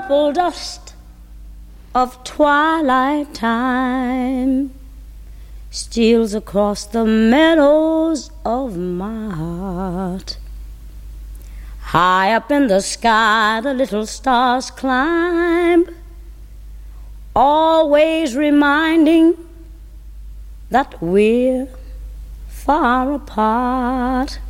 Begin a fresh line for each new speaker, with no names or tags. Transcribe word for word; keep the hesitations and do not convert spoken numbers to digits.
purple dust of twilight time steals across the meadows of my heart. High up in the sky the little stars climb, always reminding that we're far apart.